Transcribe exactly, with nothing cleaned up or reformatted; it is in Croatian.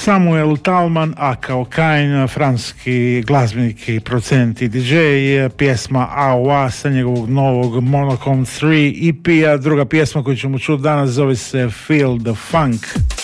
Samuel Talman, a kao Kain, francuski glazbenik i producent i di džej, pjesma Awa sa njegovog novog Monochrome tri E P-a. Druga pjesma koju ćemo čuti danas zove se Feel the Funk.